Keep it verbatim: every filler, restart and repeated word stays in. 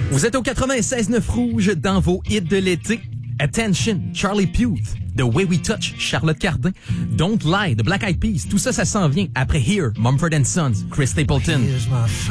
Vous êtes au quatre-vingt-seize neuf Rouge dans vos hits de l'été. Attention, Charlie Puth, The Way We Touch, Charlotte Cardin, Don't Lie, The Black Eyed Peas, tout ça, ça s'en vient après Here, Mumford and Sons, Chris Stapleton.